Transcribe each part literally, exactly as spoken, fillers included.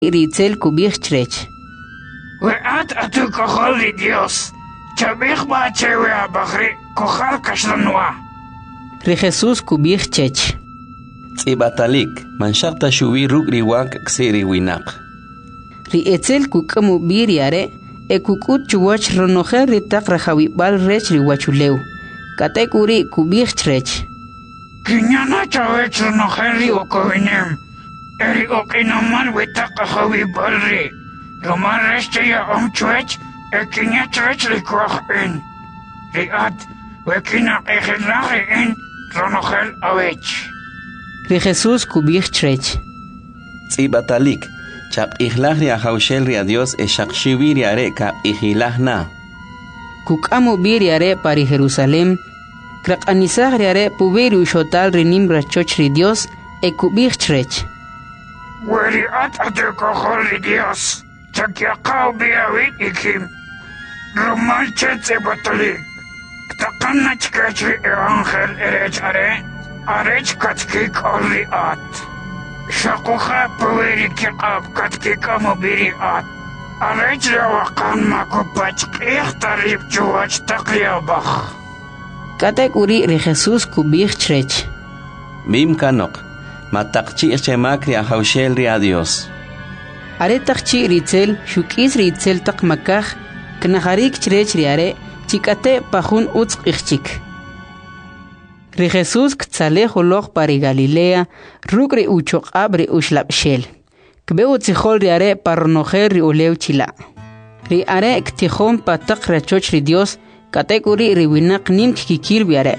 Ritzel kubich trech. Weat atu kohol di Dios. Chabich ba chewe abagri kohal kashanwa. Ri Jesús kubich chech. Tsibatalik, manshakta shuwi ruk riwak ksiri winak. Ri etzel kukamu biriare, e kukut chuwach ronojer ritak rajawi rech riwachuleu. Katekuri kubich trech. Kinyana chawech ronojer riwakowinem. Eri okinaman witak rajawi balri. Roman reste ya omchwech, e kinya trech rikwach in. Riat, wekina egelari in ronojer awech. Ri Jesús kubich trech. Tsibatalik, chap ihlach ri ahaushel ri a Dios e shakshiwi ri are ka ihilach na. Kukamu biriare pari Jerusalem, krak anisach ri are puberi ushotal rinim rachoch ri Dios e kubich trech. Weri at ate kohol ri Dios, chakyakaw biyawit ikim. Roman chetze batalik, ktakanna chkachri e angel erech are, arech katkik olri at. Shakuha puberi kikab katkik amubiri at. Arech rawakan makupach ikhtarib chuwach takliyabach. Katekuri ri Jesús kubich trech. Bim kanok, matakchi chemak ri ahaushel ri a Dios. Are takchi ritzel, shukis ritzel tak makach, knaharik trech ri are, chikate pajun utz ichchik. Ri Jesús ktzale holoch pari Galilea, rugri uchok abre ushlapshel. Kbeu tzihol ri are parnojer ri uleu chila. Ri are ktihon patak rachoch ri Dios, katekuri ri winak nim kikil biare.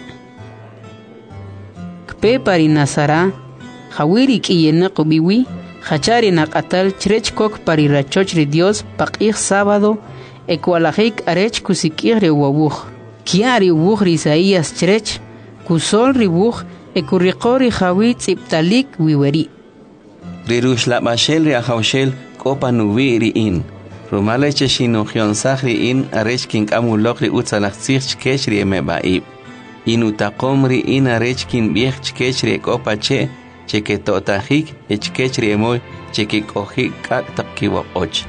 Kpe pari Nazara, hawiri kiyena kubiwi, hachari nakatal chrech kok pari rachoch ri Dios pakich sábado, ekwalajik arech kusikir ri wabuch. Kiari wuch ri Isaías chrech, kusol ri wuch ekurikori hawi tziptalik wiweri. Ri rushlapashel ri ahaushel kopa nuwi ri in. Rumaleche shinochion ri in arech kin amulok ri utzalachtzich chkech ri emebaib. Inutakom ri in arech kin biech chkech ri kopache, cheke totajik echkech ri emoy cheke kohik kak takkiwakoch.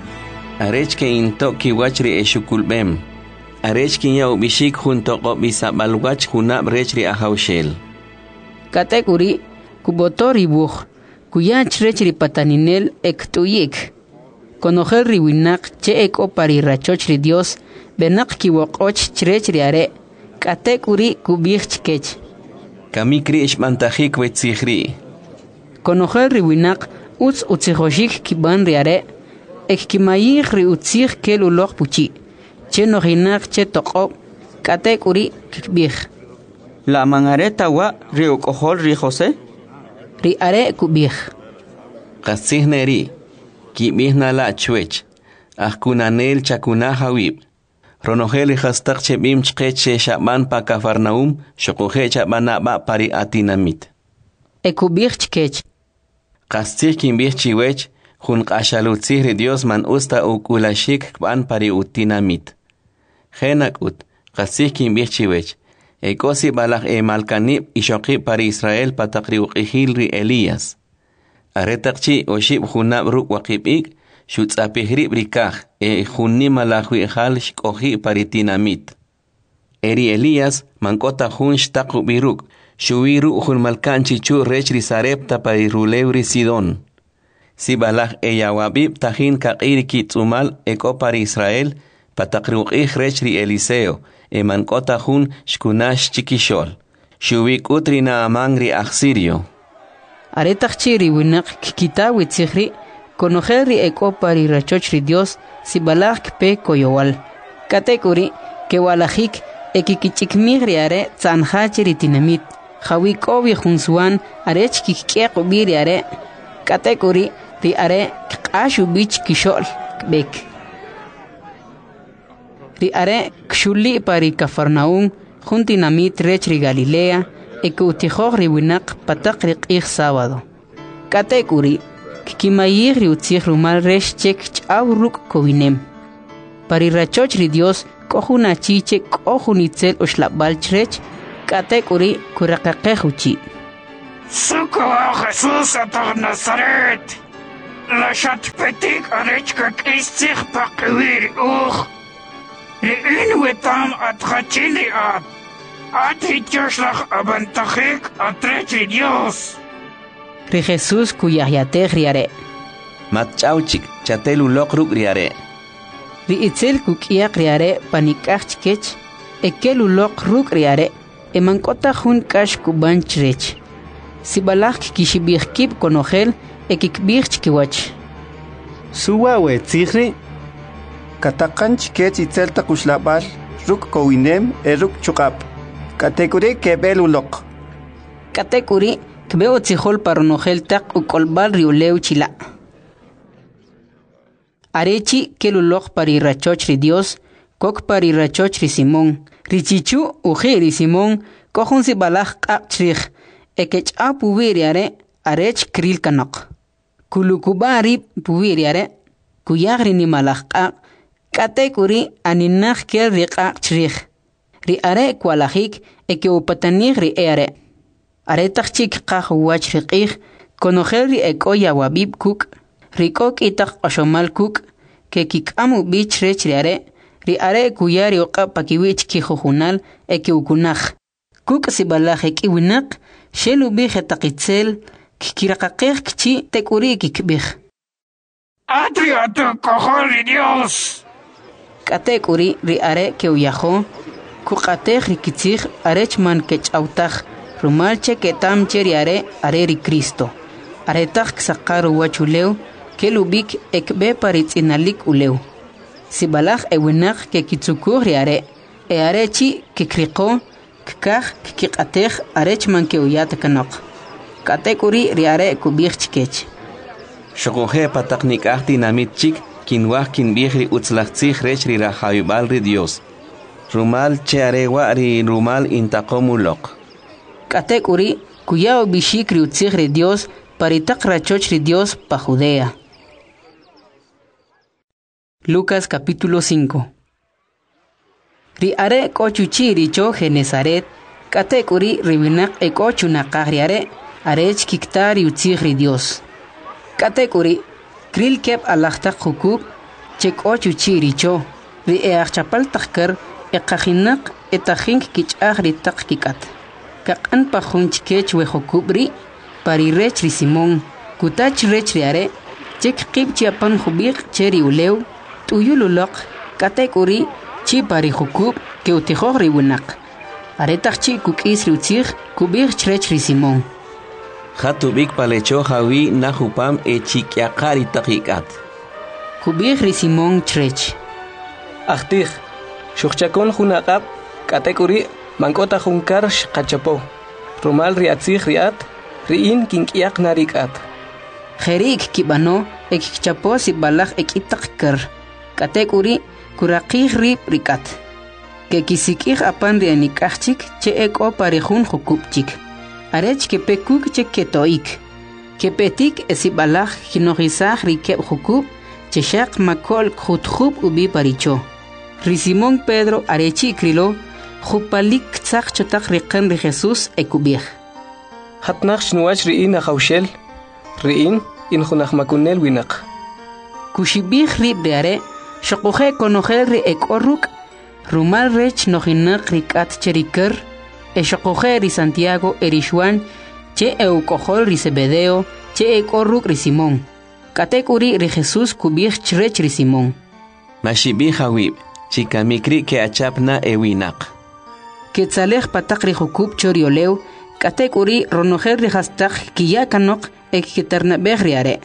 Arech ke in tokiwach ri eshukulbem. Arech kin ya ubishik junto ko bisabalwach junab rech ri ahaushel. Katekuri kubotori buch, kuyach rech ri pataninel ektuyik. Konojel ri winak che eko pari rachoch ri Dios, benak kiwakoch chrech ri are, katekuri kubich chkech. Kamikri ishmantajik wetzihri. Konojel ri winak utz utzihoshik kiban ri are, ek kimayich ri utzich kel uloch puchi. Che nojinak che toko, katekuri kibich. La mangareta wa ri ukohol ri Jose? Ri are kubich. Katsihneri. Kibihna la chwech, ahkunanel chakuna hawib. Ronogel hastak chebim chkeche shaban pa Kafarnaum, shokohe chabana ba pari atinamit. Ekubich chkech. Kastik kimbich chiwech, hun kashalutzihri Dios man usta ukulashik kban pari utinamit. Henak ut, kastik kimbich chiwech, ekosi balak e malkanib ishoki pari Israel patakri uqihilri Elías. Aretakchi oshib hunab ruk wakibik, shutzapihri brikaj, e hunni malahwi hal shkohi paritinamit. Eri Elías, mankota hun shtaku biruk, shuwiru hun malkanchi chu rechri sarepta parirulewri Sidon. Si balaj e yawabib tahin kakiri kitzumal eko pari Israel, patakriukih rechri Eliseo, e mankota hun shkunash chikishol. Shuwik utri na amangri aksirio. Aretakchi ri winak kikita witzihri, konojel ri eko pari rachoch ri Dios, si balaj kpe koyowal. Katekuri, ke walajik, ekikichikmig ri are, tzanhach ri tinamit. Hawik obi junsuan, arech kikiek ubi ri are. Katekuri, ri are, kikashu bich kishol, kbek. Ri are, kshuli pari Kafarnaum, juntinamit rech ri Galilea, ekuutijog ri winak patak ri qih sábado. Katekuri, kikimayig ri utzig rumal resh chek chaw ruk kowinem. Pari rachoch ri Dios, kohuna chiche kohunitzel ushlabal chrech, katekuri kurakaqehuchi. Suko Jesús a Nazaret. la shatpetik arechka kisich pakvir uch. Rein wetam at hachili at. At hityoslach abantachik atrechi Dios. Ri Jesús kuyahyatej riare. Matchauchik, chatelu lokruk riare. Ri itzel kukiak riare panikach chikech. Ekelu lokruk riare. Emankota jun kash kubanchrech. Sibalach kishibirkib konogel ekikbirch kiwach. Suwa we tzihri. Katakan chikech itzelta kushlabal. Ruk kowinem eruk chukap. Katekuri kebelu lok. Katekuri kbeo tzihol paronogel tak ukolbal riuleu chila. Arechi kelulok parirachoch ri Dios. Kok parirachoch ri Simón. Richichu uji ri Simón. Kohun sibalach kakchrich. Ekech a puviriare arech kril kanok. Kulukubari puviriare. Kuyagri ni malachka. Katekuri aninach kel riqak chrich. Ri are kwalahik eke upatanig ri ere. Are tachik kah wach riqich. Konogel ri ekoya wabib kuk. Rikok itak ashomal kuk. Ke kikamu bich rech ri are. Ri are kuyari oqa pakiwich kijuhunal eke ukunach. Kuk sibalach eki winak. Shelu bih etakitzel. Kikirakakech kchi tekuri kikbih. Ati atu koholi Dios. Katekuri ri are ke uyajo. Kukatech rikitzich arech man kech autach. Rumalche ketam cheri are are ri Cristo. Aretach ksakaru wachuleu. Kelubik ekbe paritz inalik uleu. Sibalach ewinak ke kitsukur ri are. E arechi kikriko. Kikach kikatech arech man ke uyat kanok. Katekuri ri are kubich chikech. Shokoje pataknik ahti namit chik. Kinwah kinbihri utzlachtzich rech ri rahayubal ri Dios. Rumal che arewa ri rumal intakomulok. Katekuri kuyao bishik ri utzich ri Dios paritak rachoch ri Dios pa Judea. Lucas capítulo cinco. Ri are kochuchi richo Genezaret. Katekuri ribinak ekochu nakah are arech kiktari utzich ri Dios. Katekuri kril kep alachtak hukub chek ochu chiricho ri each chapal takkar eqahinak etahink kich agri tak kikat kaqan pa hunch kech we hukubri pari rech ri Simón kutach rech ri are chek qib chiapan hubik cheri uleu tuyululok katekuri chi pari hukub ke utihor ri winak are takchi kukis ri utzich kubir rech ri Simón. Hatubik palecho hawi nahupam e chikyakari takikat. Kubir ri Simón trech. Achtich, shukchakon hunakap, katekuri, mankota hunkar shkachapo. Rumal riatzich riat, riin kinkyak narikat. Jerik kibano, ekchapo si balach ekitakkar. Katekuri, kurakih rip rikat. Kekisikih apan rianikachik, che eko parihun hukupchik. Arech que pekuk che ketoik. Que petik esibalach kinorizach rikeb hukub, che shak makol khutkhub ubi paricho. Risimón Pedro arechi krilo, hupalik tzach chotak rikan ri Jesús ekubich. Hatnach shnuach riin achaushel, riin in hunach makunel winak. Kushibich rib reare, shokoje konogel ri ekoruk, rumal rech nohinak rikat cherikar, Eshokoje ri Santiago erishuan che eukohol ri Zebedeo che ekorruk ri Simón. Katekuri ri Jesús kubich chrech ri Simón. Mashibi hawib, chikamikri ke achapna ewinak. Ketzalech patak ri hukub chorioleu, katekuri ronojer ri hastak kiyakanok ekiternabeh ri are.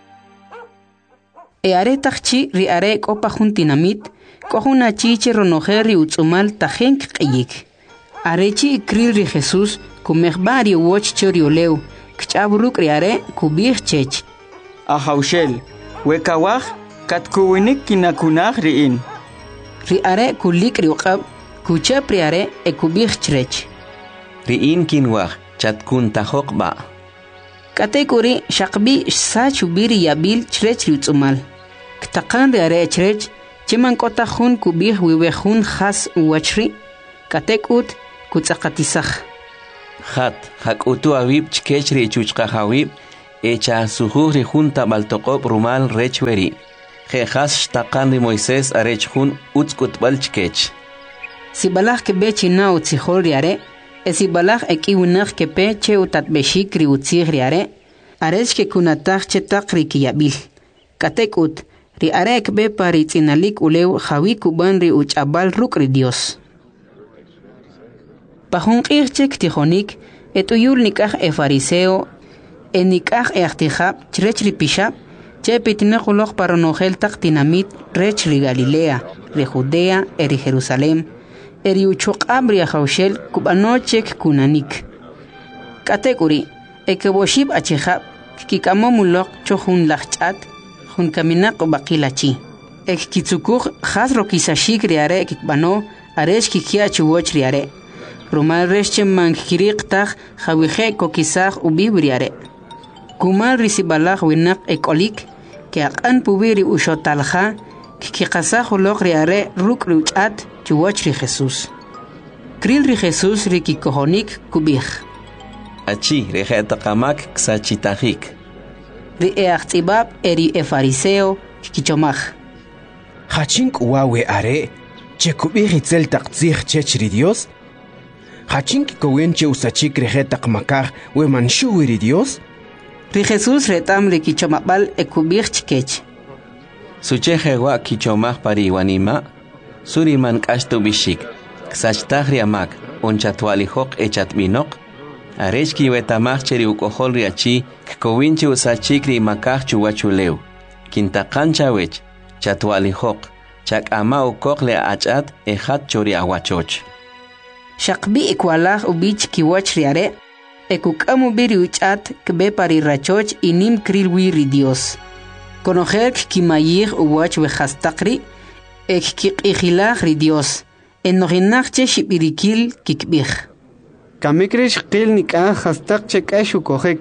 E are takchi ri are kopa juntinamit, kohuna chiche ronojer ri utzumal tajenk qiyik. Arechi kril ri Jesús kumehbari woch chorioleu kchaburuk riare kubich chech. Ahaushel, wekawach katkuwinik kinakunach riin. Riare kulik riuqab kuchap riare e kubich chrech. Riin kinwach chatkun tahokba. Katekuri shaqbi sa chubiri yabil chrech riutzumal. Ktakan riare chrech cheman kota hun kubich wiwehun khas wachri. Katekut kutzakatisach. Hat, hakutu awib chkech ri chuchka hawib, echa sujuj ri junta baltoqob rumal rech weri. Jejas shtaqan ri Moisés arech jun utskut balchkech. Si balaj ke be china utzihol riare, e si balaj eki unaj ke pe che utat beshik ri utzih riare, arech ke kunataj che taqri kiyabil. Katek ut, ri arek be pari tzinalik ulew jawi kuban ri uchabal ruk ri Dios. Pajun qirchek tijonik, et uyul nikaj e fariseo, e nikaj e achtijab chrech ri pishab, che pitinejuloj paronojel tak tinamit rech ri Galilea, ri Judea, e ri Jerusalem, e ri uchuqab ri ajaushel kubanochek kunanik. Katekuri, e keboshib achijab, kikamomulok chohun lachchat, hun kaminak bakilachi. E kitsukuj jasro kisashik riare kikbano, aresh kikia chuwoch riare. Rumal resche mankirik taj jawije kokisaj ubibriare. Kumal risibalaj winak ekolik, que akan pubiri ushotalja, kikasaj ulok riare ruk ruchat chuwoch ri Jesús. Kril ri Jesús ri kikohonik kubij. Achi rejetakamak ksachitajik. Ri eachtibab eri e fariseo kichomaj. Hachink uawe are, che kubij itzel taktzij chech ri Dios? Hachink kowen che usachik rejetakmakaj we manshu ri Dios? Ri Jesús retam ri kichomabal e kubij chikech. Sucheje wa kichomaj pari wanima, suriman kashtu bishik, ksachtaj riamak, onchatualijok echatminok, arech kiwetamaj cheri ukohol riachi, kkowinchi usachik ri makaj chuwachulew, kintakanchawech, chatualijok, chak ama ukok le achat ejat chori awachoch. Shakbi ikwalaj ubich kiwach riare, ekukamu biri uchat kbe pari rachoch inim krilwi ri Dios. Conocer kimayir uwach wejastakri, ek kikijilaj ri Dios, enohinachche shibirikil kikbij. Kamikrish qil nikah hastak chekashu kohek.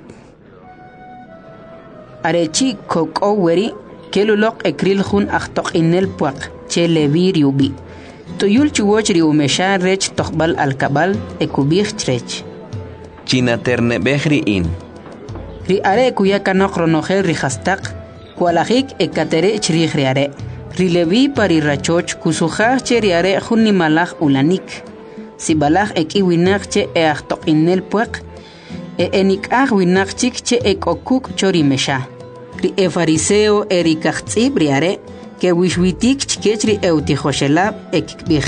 Arechi koko weri, kelulok ekril jun achtok inel puak, che levi riubi. Tuyul chuwoch riumesha rech tokbal alkabal ekubij trech. China terne behri in. Ri are kuya kanok ronogel ri hastak, kualajik ekatere chrij riare. Ri levi pari rachoch kusujaj che riare jun nimalaj ulanik. Si balaj eki winakche e achtok inel puak, e enikaj winakchik che ekokuk chorimesha. Ri e fariseo e ri kachtzib riare, que wishwitik chkechri eutijoshelab ekikbij.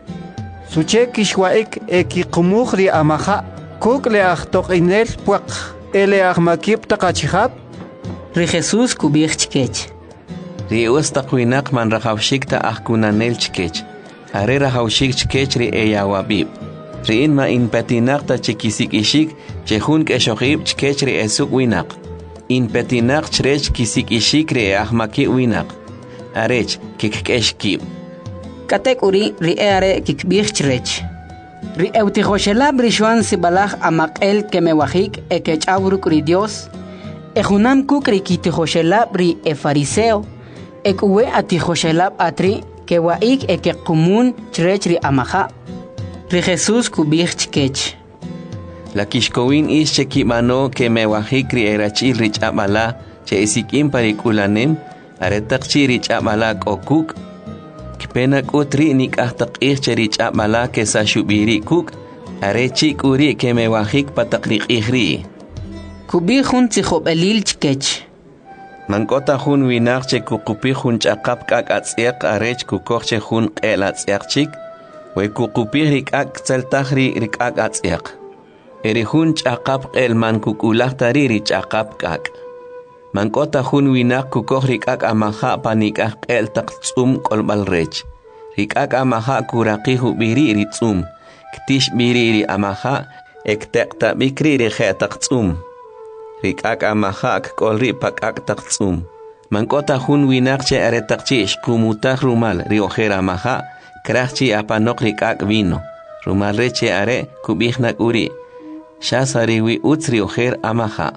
Suche kishwaik ekikumuj ri amaja, kuk le achtok inel puak, ele ahmakib takachihab. Ri Jesús kubij chkech. Ri ustaqwinak man rajawshikta ahkunanel chkech. Are rajawshik chkech ri eyawabib. Ri inma inpetinakta chikisik ishik, chehun keshohib chkech ri esuk winak. Inpetinak chrech kisik ishik ri ahmaki winak. Arech kikeshkib. Katek uri ri are kikbij chrech. Ri eutijoshelab rishuan si balaj amakel kemewajik ekechawruk ri Dios. Ejunam kuk ri kitijoshelab ri e fariseo. Ekuwe atijoshelab atri kewaik ekekumun chrech ri amaja. Ri Jesús kubij chkech. La kishkowin is chekimano kemewajik ri erachil rich abala che isikim parikulanem. Aretak chirich amalak okuk, kpenak utri nik ahtak ircherich amalak esa shubiri kuk, arechik uri kemewajik patakrik ihri. Kubi jun tzijobalil chkech. Mankota jun winak che kukupi jun chakap kak atziak arech kukok che jun el atziak chik, we kukupi rikak tzeltahri rikak atziak. Eri jun chakap el man kukulahtari richakap kak. Mankota jun winak kukok rikak amaja panikak el taktsum kolbal rech. Rikak amaja kuraki hubiri ritsum. Ktish biriri amaja ektekta bikri rije taktsum. Rikak amaja kolri pakak taktsum. Mankota jun winak che aretakchi shkumutak rumal riojera amaja krachchi apanok rikak vino. Rumal reche are kubijnak uri. Shasariwi utz riojer amaja.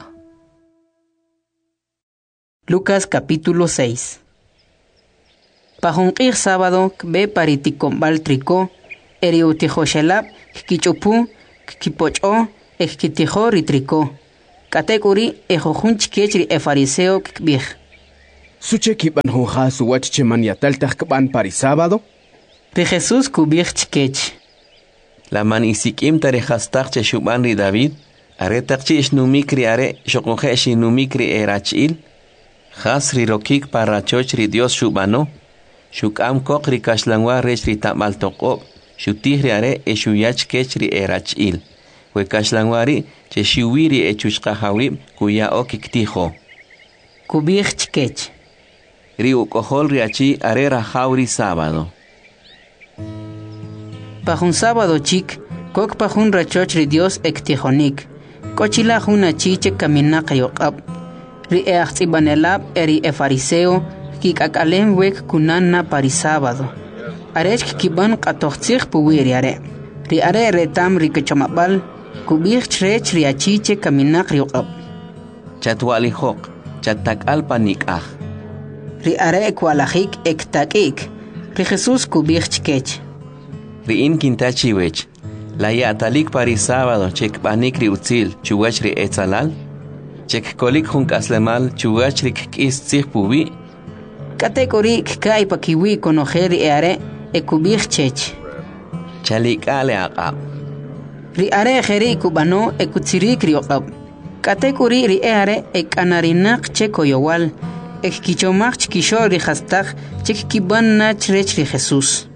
Lucas capítulo seis. Pajunqir sábado kbe pariticombal trico, eriutijoshelab, kichupu, kipocho, ekitijo ritrico. Katekuri ejojun chikech ri e fariseo kbij. Suche kiban honja suwach cheman yataltaj kban pari sábado. Ri Jesús kubij chikech. La man isikim tare hastak che shuban ri David. Are takchi isnumikri are shokoje isnumikri erachil. Has ri rokik para choch ri Dios shubano. Shukam kok ri kashlangwa rech ri tamal tokop. Shutihri are e shuyach kech ri erachil. We kashlangwari che shiwiri e chushkahawib kuya okiktijo. Kubij chikech. Ri ukohol ri achi are rajauri sábado. Pajun sábado chik, kok pajun rachoch ri Dios ektijonik. Kochila juna chiche kaminak yoqab. Ri e achtibanelab eri e fariseo, kikakalem wek kunana pari sábado. Arech kiban katochtzich puwiri are. Ri are retam ri kechamabal, kubij chrech ri achiche kaminak yoqab. Chatwali hok, chatak alpanik ah. Ri are ekwalajik ektakik. Ri Jesús kubij chikech. Ri in kintachi wech. La yatalik pari sábado chek banikri utzil chuwachri etzalal. Chek kolik junk aslemal chuwachri kis tzich pubi. Katekori kai pakiwi konojeri eare ekubij chech. Chalik ale aqab. Ri are jeri kubano ekutzirik rioqab. Katekori ri eare ekanarinak chekoyowal. Ek kichomach chikisho ri hastak chek kiban nach rech ri Jesús.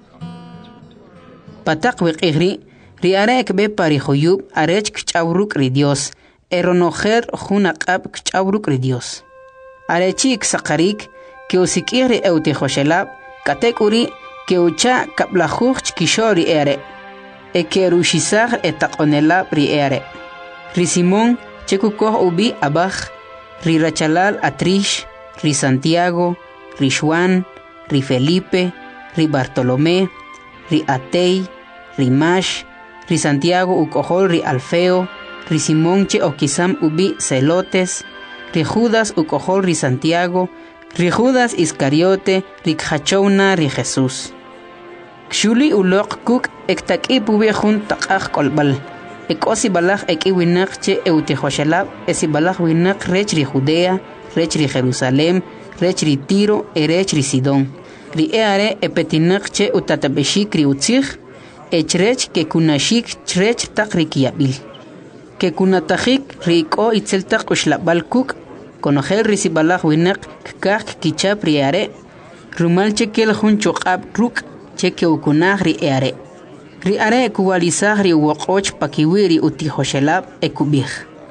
Patak wekigri ri are ekbe pari joyub arech kchauruk ri Dios. Eronojer junaqab kchauruk ri Dios. Arechik sakarik que usikiri euti joshelab katekuri que ucha kaplajuj chkishori ere. E que rushizar etaqonelab ri ere. Ri Simón chekukoh ubi abaj. Ri Rachalal Atrish. Ri Santiago. Ri Juan. Ri Felipe. Ri Bartolomé. Ri Atei. Ri Mash. Ri Santiago ukohol ri Alfeo. Ri Simón che okisam ubi Celotes. Ri Judas ukohol ri Santiago. Ri Judas Iscariote. Ri Khachouna ri Jesús. Kshuli ulok kuk ektak ipubi jun taqaj kolbal. Ek osi balaj ek iwinak che euti joshelab. Esi balaj winak rech ri Judea. Rech ri Jerusalem. Rech ri Tiro. E rech ri Sidón. Ri eare epetinak che utatabeshik ri utzich. Echrech ke kunashik chrech tak ri kiabil. Que kunatajik riko itzeltak ushlabal kuk. Konojel ri sibalaj winak kak kichap ri eare. Rumal chekel jun chokab ruk. Cheke ukunaj ri eare. Ri are ekuwalizaj ri wokoch pakiwiri uti joshelab ekubij.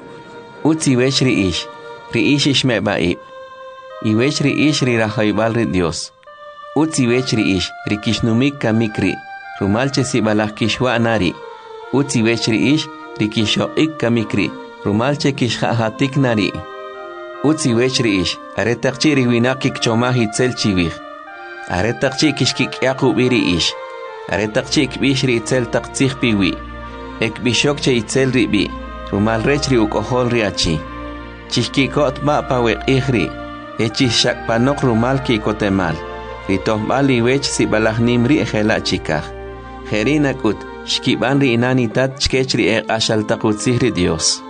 Utzi wech ri ish. Ri ish ishme baib. I wech ri ish ri rajaibal ri Dios. Utzi wech ri ish. Ri kishnumik kamikri. Rumalche sibalaj kishwa nari. Utzi wech ri ish. Ri kishoik kamikri. Rumalche kishhahatik nari. Utzi wech ri ish. Are takchi ri winakik chomahi tzel chivij. Are takchi kishkik yaku biri ish. Are takchi ikbish ri itzel taktzich piwi. Ekbishok che itzel ribi. Rumal rech ri ukohol ri achi. Chishkikot ba pawek ihri. Echis shakpanok rumal kikotemal. Ritohbal li wech si balahnim ri ejela chikaj. Jerinakut shkiban ri inanitat chkech ri ek ashal takutzih ri Dios.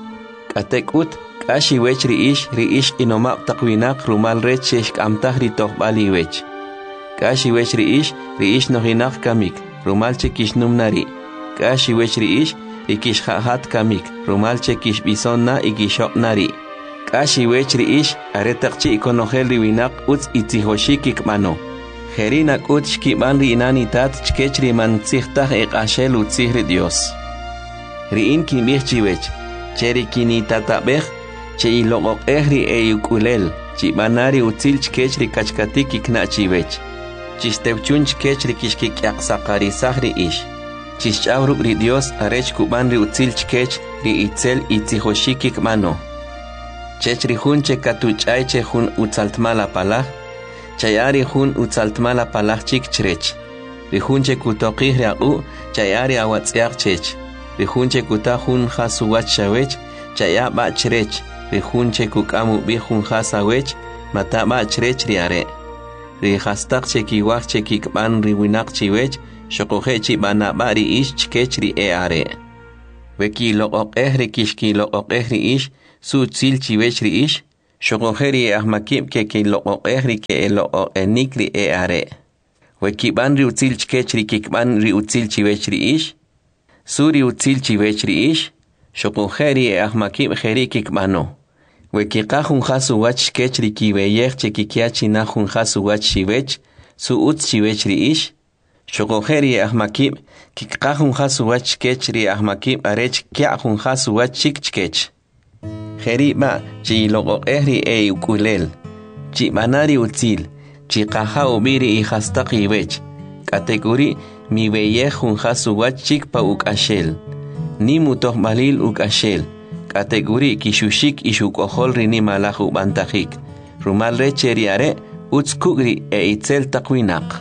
Katekut kashi wech ri ish ri ish inomap takwinak rumal rech sheshk amtah ri tohbal li wech. Kashi wech ri ish ri ish nohinak kamik rumal chekish numnari. Kashi wech ri ish ri kish hahat kamik rumal chekish bisonna ikishok nari. Kashi wech ri ish aretakchi ikonojel ri winak utz itzihoshikik mano. Jerinak ut shkiban ri inanitat chkech ri mantzihtaj ek ashel utzih ri Dios. Ri in kinbih chiwech. Cheri kinitatabej. Che ilogok ehri e yukulel. Chibanari utzil chkech ri kachkatik ikna chiwech. Chistewchun chkech ri kishkik yaksakarizaj ri ish. Chischawruk ri Dios arech kuban ri utzil chkech ri itzel itzihoshikik mano. Chech ri jun che katuchay che jun utzaltmala palaj. Chayari jun utzaltmala palaj chik chrech. Ri jun che kutokij ri aqu chayari awatzyak chech. Ri jun che kuta jun jasuwach shawech chaya ba chrech. Ri jun che kukamu bi jun jasawech mata ba chrech ri are. Ri hastak che kiwach che kikban ri winak chiwech shokoje chi bana ba ri ish chkech ri e are. Weki loqoqehri kishki loqoqehri ish, su tzil chiwech ri ish, shoqoheri ahmakib ke ki loqoqehri ke loqoqenikri e are. Weki ban ri utzil chkechri kikban ri utzil chiwech ri ish, su ri utzil chiwech ri ish, shoqoheri ahmakib heri kikbano. Weki qahun khasu wach chkechri ki weyech che kikiachi nahun khasu wach chiwech, su utz chiwech ri ish, shoqoheri ahmakib kikqahun khasu wach chkechri ahmakib arech kiahun khasu wach chik chkech. Heri ba chi loqoqehri e ukulel, chi manari utzil, chi qaha ubiri i khastaqi wech, kategori mi weyejun khasu wach chik pa ukashel, ni mutoh malil ukashel, kategori kishushik ishukohol rini malahu bantajik, rumal recheri are utz kugri e itzel taqwinak.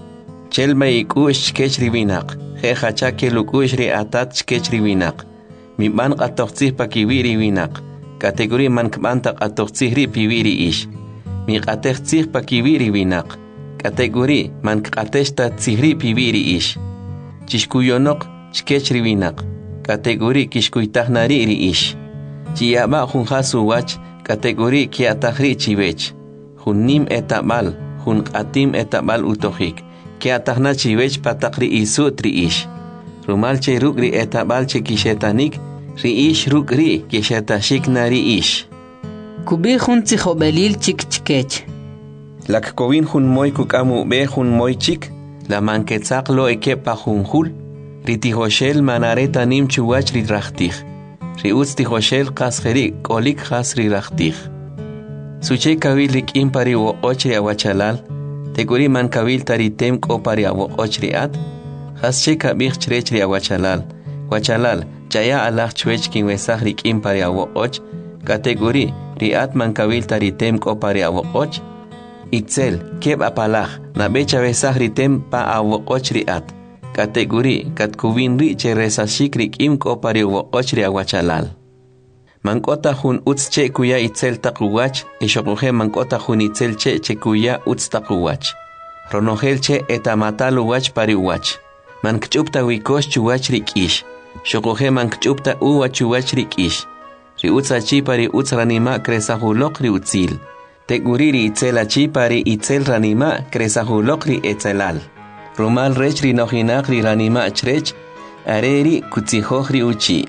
Chelma ikush chkechri winak, he hachake lukush ri atat chkechri winak, mi ban qatoqtzih pa kiwiri winak, kategori man kbanta qatoqtzih ri piwiri ish, mi qatextzih pa kiwiri winak, kategori man qateshta tzihri piwiri ish, chishkuyonok chkechri winak, kategori kishkuytahnari ri ish, chiyaba hun hasu wach, kategori kiatahri chiwech, hun nim etabal, hun qatim etabal utohik, kiatahna chiwech patakri isutri ish, rumalche rukri etabal che kishetanik, ri ish rukri kishetashik nari ish. Kubi hun tzihobelil chik chkech. Lak kovin hun moy kukamu be hun moy chik, la manketzak lo eke pa hun hul, ri tihoshel manareta nim chuwach ri rachtich, ri utz tihoshel qasgeri kolik khas ri rachtich. Suche kawil rik impari wo ochri awachalal, teguri man kawil taritem ko pari awo ochri at, khasche kabich chrechri awachalal, wachalal, jaya alach chwech kin wesach rik impari awo och, kategori riat man kawil taritem ko pari awo och, itzel keb apalach na becha wesach ritem pa awo och riat, kategori kat kubin ri che resashik rik im ko pari awo och ri awachalal. Mankota hun utz che kuya itzel takuwach, eshokuhe mankota hun itzel che che kuya utz takuwach. Ronohel che etamatalu wach pari wach. Mankchupta wikosh chuwach rik ish. Shokuhe mankchupta uwa chuwach rik ish. Ri utza chi pari utz ranima kresahulok ri utzil. Teguri ri itzela chi pari itzel ranima kresahulok ri etzelal. Rumal rech ri nohinak ri ranima chrech, areri kutzihoch ri uchi.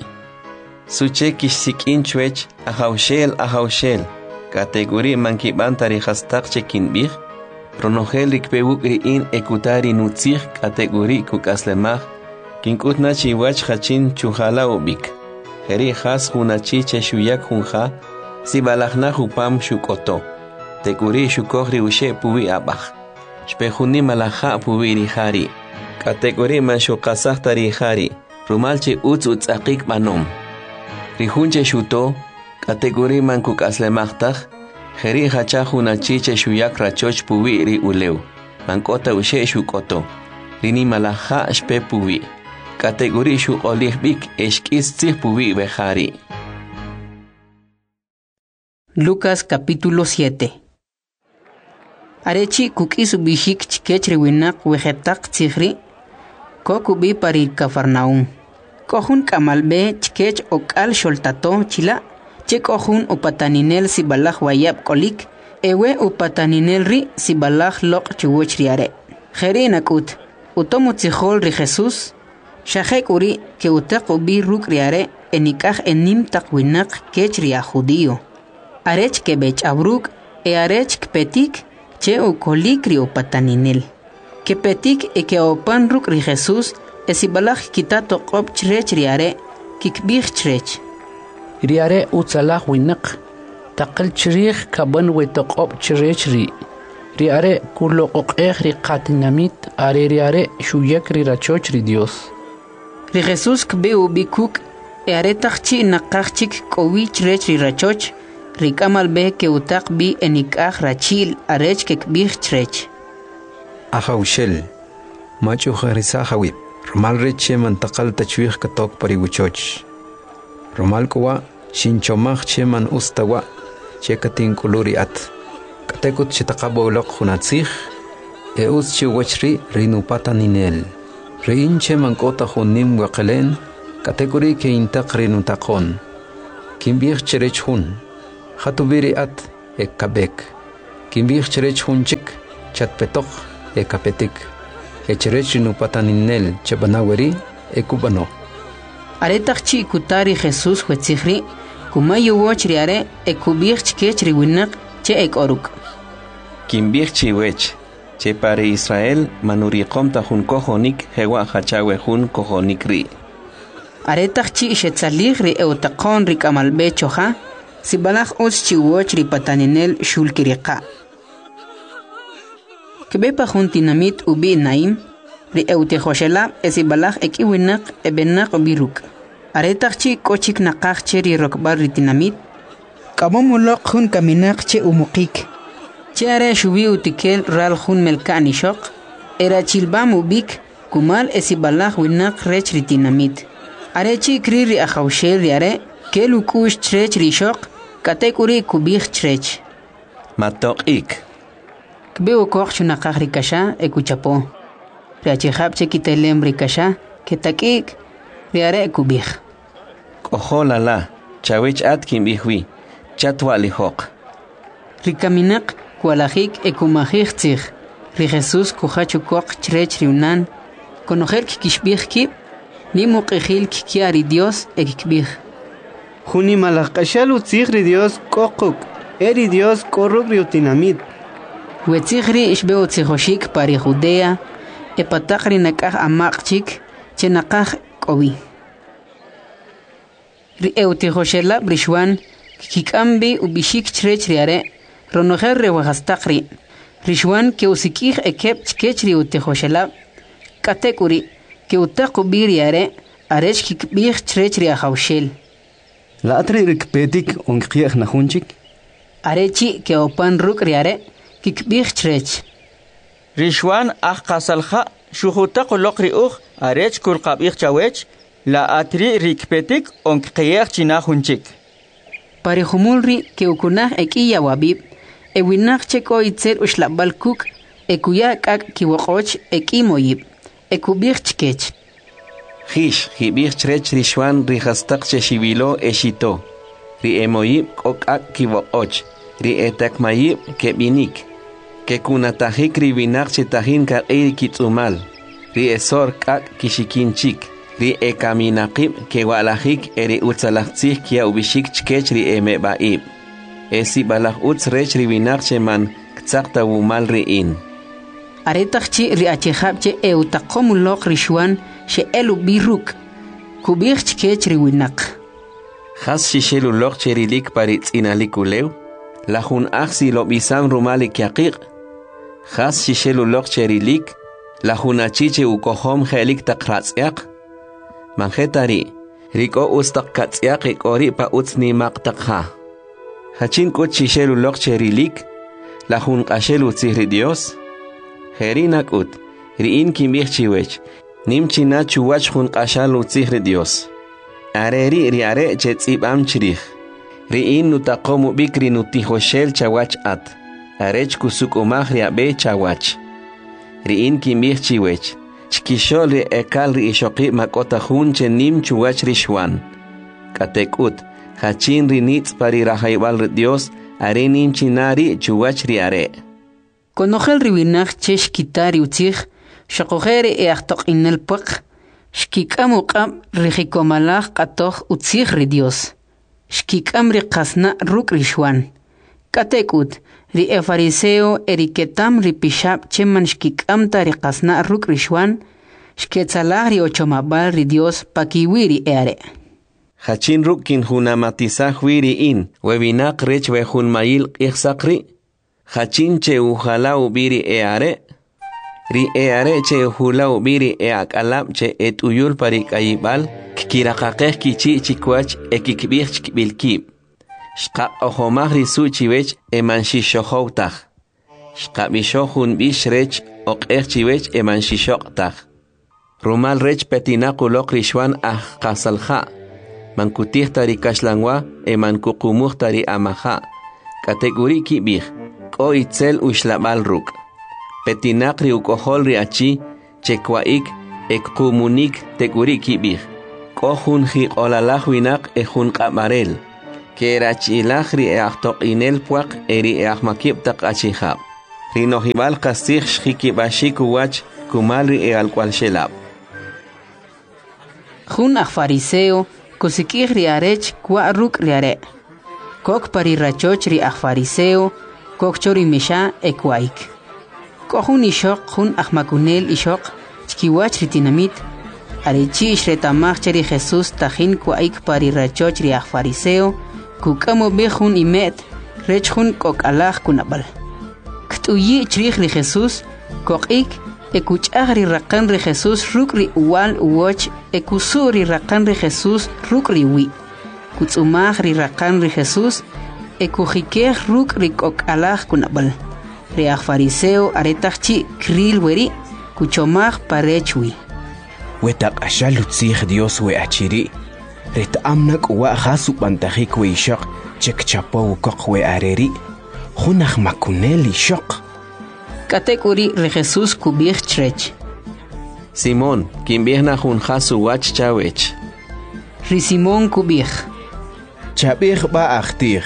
Suche kishsikin chwech, ahaushel, ahaushel, kategori mankibantari hastak chekinbih, pronohel rikpewuk in ekutari nutzih kategori kukaslemah, kinkutna chiwach hachin chuhala ubik, heri has hunachi che shuyak hunha, sibalachna hupam shukoto, teguri shukohri ushe puwi abach, shpehuni malaha puwi rihari, kategori man shukasah tarihari, rumalche utz utzakik manom. Rihunche shuto, kategori man kukaslemachtaj, heri hacha hunachiche shuyak rachoch puwi ri uleu, mankota ushe shukoto, rini malaha shpe puwi, kategori shu olihbik eshkis tzih puwi behari. Lucas capítulo siete. Arechi kukis ubishik chikech riwinak wejetak tzihri, kokubi parir Cafarnaum. Kohun kamalbe chkech okal sholtato chila, che kohun upataninel si balach wayab kolik, ewe upataninel ri si balach lok chuwech riare. Jeri nakut, utomu tzihol ri Jesus, shahek uri ke utak ubi ruk riare, enikaj enim takwinak kech ria judío. Arech ke bech abruk, e arech kpetik, che ukolik ri upataninel. Ke petik e ke opan ruk ri Jesus, esibalach kitato qob chrech riare, kikbich chrech. Riare utsalah winak, taqal chrich kaban wetoqob chrech ri. Riare kuloqoq ri qatinamit, are riare shuyak ri rachoch ri Dios. Ri Jesus kbe ubikuk, e are tachchi nakachik kowi chrech ri rachoch, ri kamal be ke utak bi enikach rachil arech kikbich chrech. Ahaushel, machu kharisa hawib. Romal reche mantakal tachwih katok pariwuchoch. Romal kuwa shinchomach che man ustawa che katin kuluri at. Katekut chitakabo lok hunatzich e us che wachri rinupata ninel. Rein che mankota hunim wakalen Kategori ke intaqri nutaqon. Kimbir cherech hun. Hatubiri at ekabek. Kimbir cherech hunchik chatpetok ekapetik. Cherech nupataninel chabanaweri ekubano. Aretaqchi kutari Jesús huetzihri kumayu wochri are ekubir chkechri winak che ekoruk. Kimbir chiwech. Che pare Israel manuriqom ta hun kohonik hewa hachawe hun kohonik ri. Aretaqchi shetzalig ri eutaqon ri kamalbe choja sibalaj os chiwoch ri pataninel shulkiriqa. Kebepa hun tinamit ubi naim ri eutejoshela esibalaj ekiwinak ebenak biruk. Aretaqchi kochik naqaq che ri rokbar ri tinamit kabomulok hun kaminak che umuqik. Che are shubi utikel ral hun melkani shok era chilbam ubik kumal esibalaj winak rech ri tinamit. Are chi kri ri akhawshel ri are kelu kush chrech ri shok katekuri kubich chrech. Matok ik. Kbeo koch chunaqaq ri kasha ekuchapo. Ri achihab che kitelem ri kasha ketakik ri are ekubich. Koholala chawech at kimbihwi chatwa lihok. Ri kaminak kualajik ekumajik tzig. Ri Jesús kuhachu koch chrech ri unan konojer kikishbich kip ni muqijil kikiari Dios ekikbij. Juni malakashal utzigri Dios kokuk, eri Dios koruk riutinamit. Wetzigri ishbeo tzijoshik pari Judea, epatakri nakaj amakchik, chenakaj kobi. Ri eutijoshela brishwan, kikambi ubishik chrech riare, ronojer rewajastakri. Rishwan ke usikij ekep chkech riutijoshela, katekuri, que utaqu biriare arech kikbih chrech ri ahawshel. La atri rikpetik onqieh nahunchik. Arechi que opan ruk riare kikbih chrech. Rishwan ah qasalha shuhutaq loqri uq arech kulqabih chawech la atri rikpetik onqieh chinahunchik. Parihumulri que ukunah ekiya wabib ewinaq cheko itzer ushlabal kuk ekuya kak kiwoqoch ekimoyib. Ekubir chkech. Hish, hibir chrech rishwan rihastak cheshivilo eshito. Ri emoyib kokak kiwoch. Ri etakmayib kebinik. Ke kunatajik ribinak chetahin ka eir kitsumal. Ri esor kak kishikinchik. Ri ekaminakib ke walajik eri utzalachtzih kia ubishik chkech ri emebaib. Esi balaj utz rech ribinak cheman ktsakta wumal riin. Aretaqchi ri achihab che eutaqomulok rishwan she elu biruk kubich chkech ri winak. Has shishelu lok cherilik paritz inalikulew la hun aksi lo bisam rumalik yaqiq. Has shishelu lok cherilik la hun achiche ukohom helik taqratzyak. Manjetari riko ustak katzyak ikori pa utsni maqtakha. Hachin kot shishelu lok cherilik la hun qashelu tzihri Dios. Herinak ut, riin kimbih chiwech, nim china chuwach hun qashal utzihri Dios. Areri riare chetzib am chirich. Riin nutaqomu bikri nutihoshel chawach at. Arech kusuk umah riabe chawach. Riin kimbih chiwech. Chkishol ri ekal ri ishoqi makota hun che nim chuwach rishwan. Katek ut, hachin ri nitz pari rahaybal Dios, are nim chinari chuwach riare. Konojel ribinach chesh kitari utzig, shakojere e achtok inel puk, shkikam uqam rihikomalach katoch utzig ri Dios. Shkikam ri kasna ruk rishwan. Katekut, ri e fariseo eriketam ri pishab cheman shkikam ta ri kasna ruk rishwan, shketzalah ri ochomabal ri Dios pakiwiri eare. Hachin rukin hunamatizah wiri in, webinak rech wehun mayil ichsakri, Hachin che uhala ubiri eare. Ri eare che uhula ubiri eakalab che et uyul parik ayibal. Kikirakakeh kichi chikwach ekikbich chikbilkib. Shka ohomah risu chiwech eman shishohoutach. Shka bishohun bishrech okeh chiwech eman shishoktach. Rumal rech petinakulok rishwan ah kasalha. Mankutih tari kashlangwa eman kukumuh tari amaha. Kategori kibih. Ko itzel ushlabal ruk. Petinakri ukohol riachi, chekwaik, ek kumunik teguri kibir. kohun hik olalach winak e hun qamarel que rachilach ri eachtok inel puak eri eachmakip tak achihab rinohibal kasih shikibashik wach kumalri e alqual shelab Hun ach fariseo kusikih riarech kwa ruk riare kok pari rachoch ri ach fariseo kok chori misha e kwaik kohun ishok hun ach makunel ishok chkiwach ritinamit Arichi ishretamach cheri Jesús tajin kwaik pari rachoch ri ach fariseo kukamo bejun imet rechjun kok alach kunabal Ktuyi chrich ri Jesús kokik ekuchach ri raqan ri Jesús ruk ri uwal uwoch ekusur ri raqan ri Jesús ruk ri wi kutzumach ri raqan ri Jesús ekujikej ruk ri kok alach kunabal ri ach fariseo aretachchi kril weri kuchomach parechwi Wetak ashalutzih Dios we achiri ret amnak wa khasu bantajik we ishaq chek chapo kok we areri khunach makunel ishaq Katekuri ri Jesús kubih chrech Simón quien viene hun khasu wach chawech Ri Simón kubih Chabih ba akhtir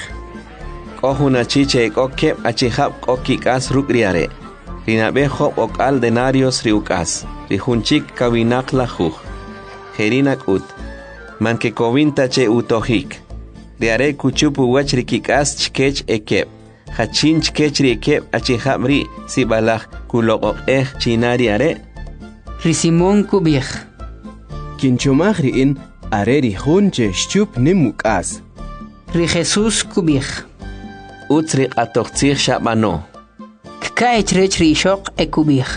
kohun achiche kokke achihab kokikas rukriare Rinabe hop ok al denarios riukas Rijunchik kawinak lajuj Jerinak ut Manke kovinta che utohik Riare kuchupu wach rikikas chkech ekep Hachin chkech ri ekep achihabri sibalach kulok eh chinari are Ri Simón kubih Kinchomach riin are rijunche shchup nimukas Ri Jesús kubih Utsri atochtzir shabano Kkaech rech ri ishok e kubih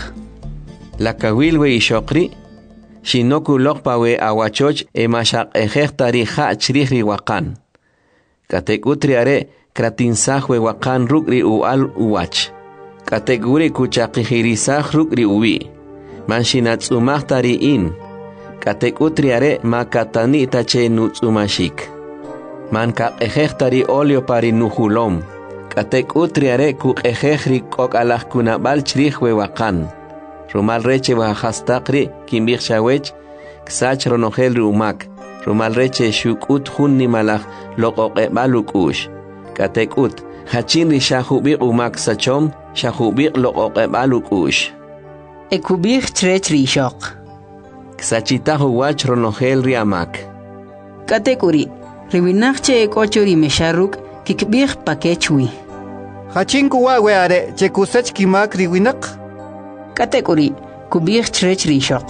La kawilwe ishokri Shinoku lokpawe awachoch e mashak ejektari ha chrihri wakan Katek utri are kratinsahwe wakan rukri ual uwach Kateguri kuchakihirisah rukri uwi Manshinatsumach in Katek utri are makatani tache nutsumashik Manka ejektari olio pari nuhulom Katek utri are kuk ejejri kok alach kunabal chrihwe wakan Rumal reche wa hastakri kimbir shawech ksach ronogel rumak Rumal reche shukut hunni malach loqoqe balukush Katekut hachin ri shahubir umak sachom shahubir loqoqe balukush Ekubir chrech ri ishok Ksachitahu wach ronogel ri amak Katekuri riwinachche ekochori mesharuk kikbir pakechwi Hachinku wa we are chekusach kimak riwinak Katekuri kubih chrech ri ishok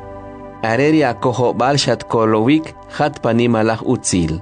Areri akoho balshat kolowik hat panimalach utzil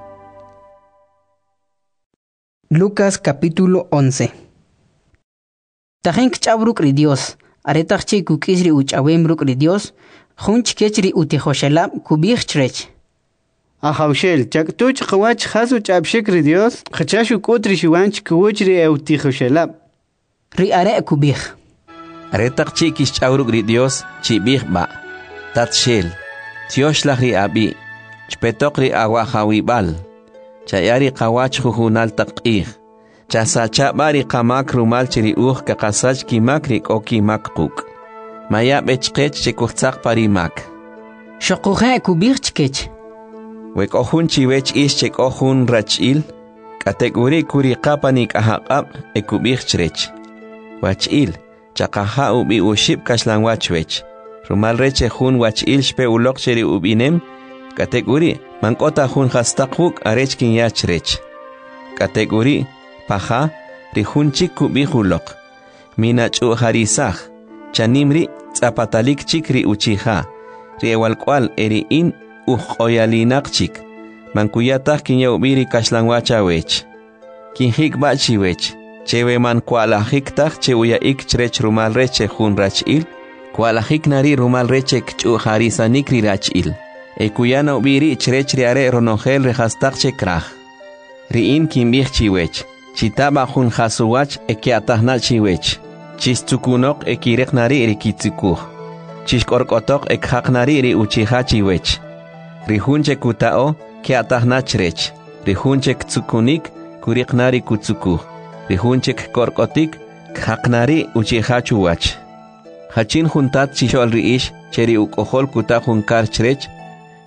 Lucas capítulo once Tajin kchabruk ri Dios aretachche kukis ri uchawem ruk ri Dios junch kech ri utihoshelab kubih chrech Ahaushel chaktuch qawach khasu chabshik ri Dios khachashu kutri shiwanch kuwch ri eutihoshelab Ri are kubih Aretak chikis chauruk ri Dios chibih ba Tat shel Tioshlach ri abi Chpetok ri awahawibal Chayari qawach juhunal taqih Chasacha bari qamak rumal chiri uj kakasach kimak ri koki makquk Maya bechkech chikuchak parimak Shokuhe kubih chkech Wek ohun chiwech ish chek ohun rachil Kategori kuri qapanik ahaqab ekubih chrech Wachil Chakaha ubi ushib kashlan wachwech Rumal reche hun wachil shpe ulok cheri ubinem Kategori mankota hun hastakuk arech kin yachrech Kategori paha rihun chik kubi hulok Minachu harisah Chanimri zapatalik chikri uchiha Riewalkwal eri in ujoyalinak chik Mankuyatah kin yaubiri kashlan wachawech Kin hik bachiwech Chewe man kualahik tak chewuya ik chrech rumal reche hun rachil kualahik nari rumal reche kchu harisa nikri rachil e kuyana ubiri chrech riare ronogel rehastak chekrah riin kimbih chiwech chitaba hun hasuwach e kiatahna chiwech chistukunok e kirek nari rikitsukuh chishkorkotok e khak nari ri uchiha chiwech rihunche kutao kiatahna chrech rihunche tsukunik kurik nari kutsukuh Rihunchik korkotik khaqnari uchihachuwach Hachin juntat chishol riish cheri ukohol kuta junkar chrech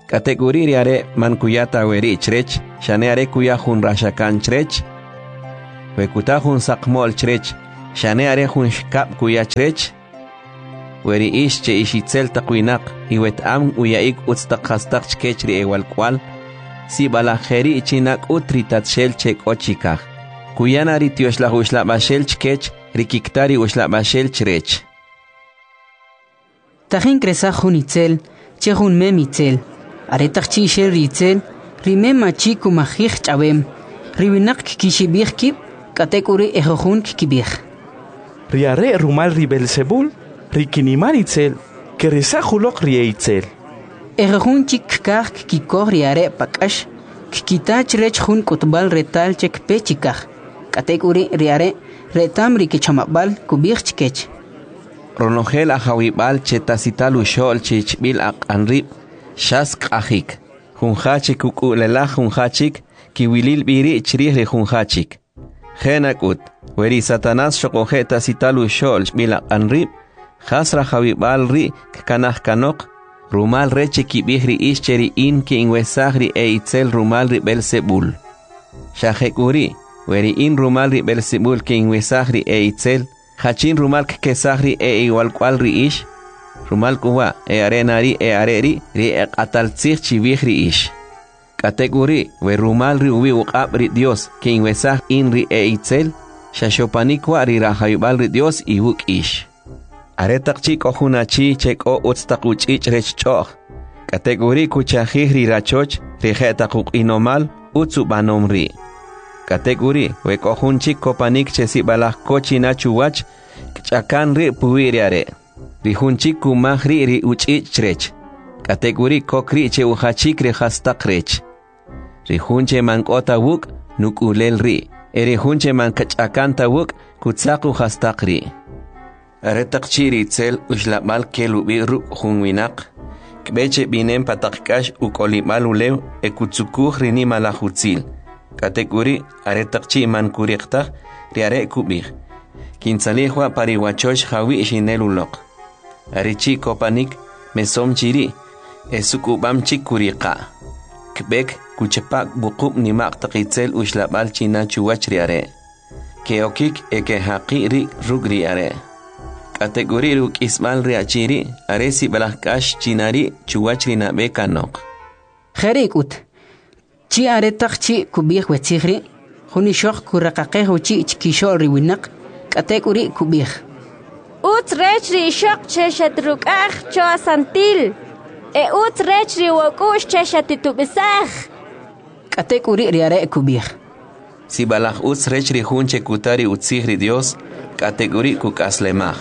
Kategori riare man kuyata weri chrech, shane are kuya hun rashakan chrech. Wekuta hun sakmol chrech, shane are hun shkap kuya chrech. Weri ish che ishitzel takwinak, iwet am uyaik utstakastak chkechri ewal kwal. Si balajeri chinak utri tatshel chek ochikaj. Kuyana ritios la uslabashel chkech, rikiktari uslabashel chrech. Tahin kresa hun itzel, che hun mem itzel. Aretak chi shel ritzel, rimem machi kumajich chabem. Ribinak kishibich kip, katekuri ejohun kikibich. Riare rumal ribelsebul, rikiniman itzel, keresa hulok rie itzel. Ejohun chik kach kikor riare pakash, kikitach rech hun kutbal retal chek pechikach. Katekuri riare, retam rikichamabal kubich chkech. Ronogel a hawibal chetasital ushol chichbil ak anrib, shask ahik. Junhachik ukulela junhachik, kiwilil biri chrih junhachik. Genakut, weri Satanás shokojeta sital ushol bil ak anrib, hasra hawibal ri kanach kanok, rumal reche kibihri ischeri in ki inwesagri e itzel rumal ri Belzebul. Shahekuri, weri in rumal ri Belzebul ki inwesagri e itzel, Hachin rumal ke sahri e igual cual ri ish. Rumal kuwa e arenari e areri ri e atalzir chivihri ish. Kategori we rumal ri ubi uqab ri Dios ke inwesah in ri e itzel. Shashopanikwa ri rahayubal ri Dios i wuk ish. Aretak chik ohunachi chek o utstakuch ich rech choch. Kategori kuchahih ri rachoch ri jetakuk inomal utsu banom ri. Kategori we kohun chik kopanik chesi balak kochi na chuwach chakan ri puiriare. Rihun chik kumahri ri uchi chrech. Kategori kokri che uhachik ri hastakrech. Rihun che mankota wuk nukulel ri. Erihun che mankachakanta wuk kutsaku hastakri. Aretak chiri tzel ushlabal kelubi ru hunwinak. Kbeche binem patakkash ukolimal ulew ekutsukuh rini malahutzil. Kategori aretakchi man kurikta riare kubih. Kinsalihwa pariwachosh hawi shinelulok. Arichi kopanik mesom chiri esukubam chikurika. Kbek kuchepak bukub nimak takitzel ushlabal china chuwach riare. Keokik eke haqi ri rugri are. Kategori ruk ismal riachiri aresi balakash chinari chuwach rina bekanok. Kherikut. Chi aretak chi kubih wetzihri, huni shok kurakaqeh uchi ichkishol riwinak, katek uri kubih. Ut rech ri shok cheshatruk ah choa santil, e ut rech ri wakush cheshatitubisah. Katek uri riare kubih. Si balach ut rech ri hunche kutari utzihri Dios, katek uri kukaslemah.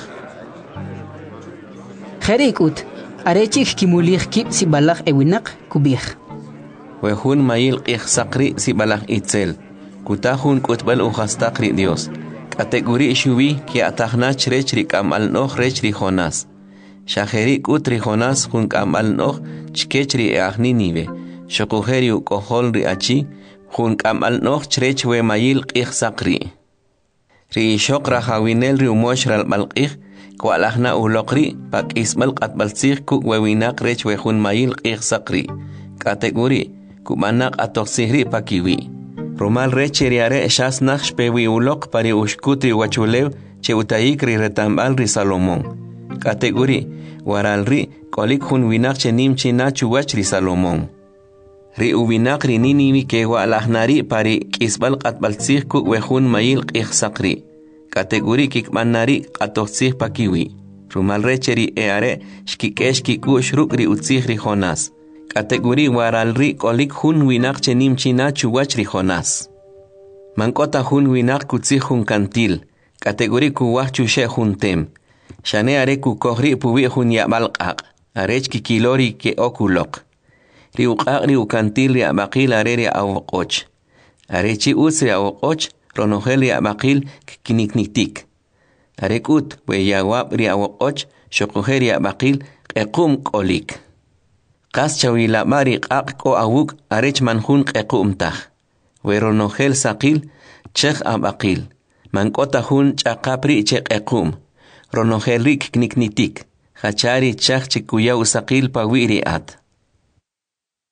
Kherikut, arechik kimulih kip si balach ewinak kubih. Wehun mayil qih sakri si balak itzel. Kutahun kutbal uhastakri Dios. Kategori shuwi ki atahna chrech ri kamal noh rech ri Jonas. Shaheri kut ri Jonas hun kamal noh chkech ri ahni nive. Shokuheri ukohol ri achi hun kamal noh chrech we mayil qih sakri. Ri shok rahawinel ri umosh ral malqih kwa alahna ulokri pak ismal qatbalsih kuk wewinak rech we hun mayil qih sakri. Kategori kumanak atok sihri pakiwi. Rumal reche riare shas naksh pewi ulok pari ushkutri wachulew che utayik ri retambal ri Salomón. Kategori waral ri kolik hun winak che nimchi na chuwach ri Salomón. Ri uwinak ri niniwi ke wa alahnari pari kisbal qatbalsih kuk wehun mayil qih sakri. Kategori kikmanari atok sih pakiwi. Rumal reche ri eare shkikesh kikush ruk ri utzih ri Jonas. Kategori waral ri kolik hun winak che nimchina chuwach ri Jonas. Mankota hun winak kutzih hun kantil. Kategori kuwach chushe hun tem. Shane are kukohri puwi hun yabal qaq. Arech kikilori ke okulok. Ri uqaq ri ukantil ri abaqil are ri awokoch. Arechi utz ri awokoch ronogel ri abaqil kinikniktik. Arekut we yawab ri awokoch shokuher ri abaqil qequm kolik. Kas chawila mari qaq ko awuk arech manhun qequmtah. Weronogel saqil chekh abaqil. Mankota hun chaqapri che qequm. Ronogel rik kniknitik. Hachari chakh chikuya usaqil pawiri at.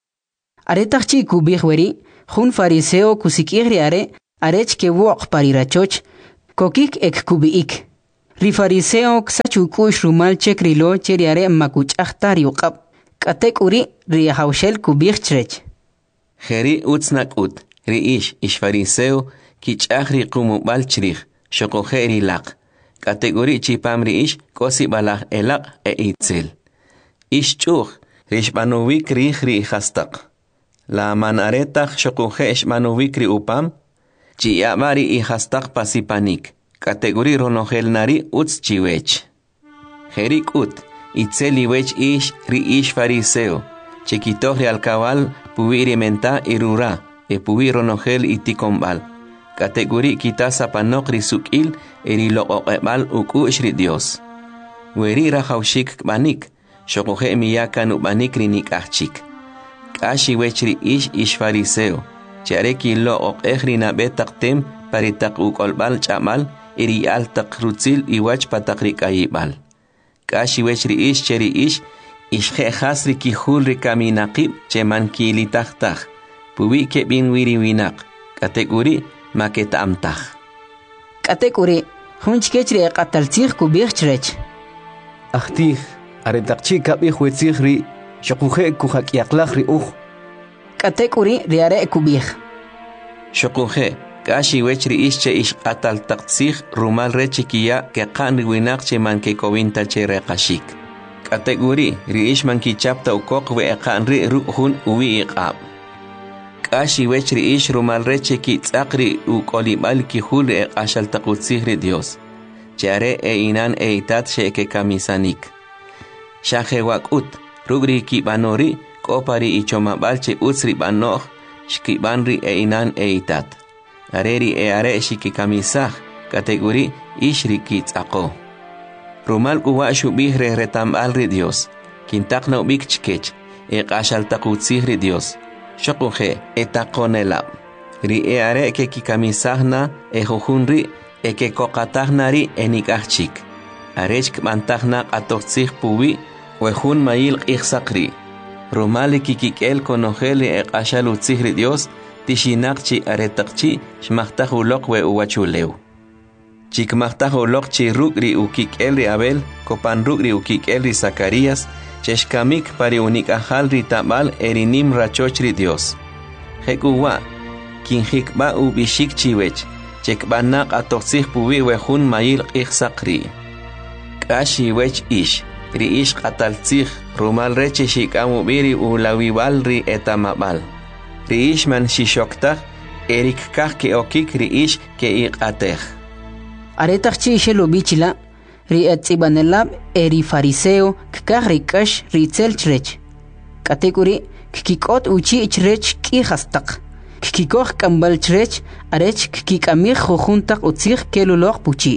Aretachchi kubih weri, jun fariseo kusikihri are, arech ke wok parirachoch, kokik ek kubiik. Ri fariseo ksachu kush rumal chek rilo cheri are makuch ahtari uqab. Katek uri ri haushel kubih chrech. Jeri utsnak ut, ri ish ish fariseo kich ahri kumubal chrich, shokoje ri laq. Katek uri chipam ri ish kosi balach elaq e itzel. Ish chuch, rish banuvik rih ri hastaq. La manaretach shokoje ish banuvik ri upam, chi yamari i hastaq pasipanik. Kategori ronogel nari uts chiwech. Jerik ut, itzeli wech ish ri ish fariseo, chequitohri al cabal pubiri menta irura, e pubi ronogel itikombal. Kategori kitasa panok ri sukil, eri lo oqebal uku ishri Dios. Weri rahaushik banik, shokoje miyakan ubanik rinik achik. Kashi wech ri ish ish fariseo, chareki lo oqehri nabetaktem paritak ukolbal chamal, iri altak rutzil iwach patakrik ayibal. Kashi wechri ish cheri ish, ishje hasri kihul rikaminaqib cheman kilitahtah. Puwi ke bin wiri winak. Kategori maketa amtah. Kategori, hunch kechri qataltzih kubih chrech. Ahtih, aretakchi kabih wetzihri, shokuje kuhak yaklahri uj. Kategori riare kubih. Shokuje. Kashi wechri ische ish atal taqtsih rumal rechikia ke qan riwinak che man ke kovinta che reqashik. Kategori ri ish man ki chapta ukok we qan ri ruhun uwi iqab. Kashi wechri ish rumal rechiki tsaqri ukolibal ki hul e qashal taqutsih ri Dios. Chare e inan e itat she ke kamisanik. Shaje wakut rugri ki banori kopari ichomabal che utsri banoh shkibanri e inan e itat. Areri e are shiki kamisah, kategori ishri kitzako. Rumal uwa shubih re retam alri Dios, kintak na ubik chkech, e qashal takutzih ri Dios. Shokuje e takonelab. Ri e are ke kikamisah na e jujunri e ke kokatah nari e nikachik. Arech kmantah na qatotzih puwi, wejun mayil qixsakri. Rumali kikikel konojeli e qashal utzih ri Dios, tishinakchi aretakchi shmachtahuloq we uwachuleu. Chikmachtahuloq chi rugri ukik elri Abel, kopan rugri ukik elri Zacarías, cheshkamik pari unik ahal ritabal erinim rachochri Dios. Hekuwa, kinhikba ubishik chiwech, chekbanak atoxih puwi wejun mayil qixsakri. Kashi wech ish, ri ish qataltzih, rumal reche shikamu biri ulawiwal ri etamabal. Riish man shishoktak, erik kah ke okik riish ke iqateh. Aretachchi shelo bichila, ri etzibanelab eri fariseo kkah rikash ritzel chrech. Kategori kikikot uchi chrech ki hastak. Kikikoh kambal chrech arech kikikamih jojuntak utzih kelulok puchi.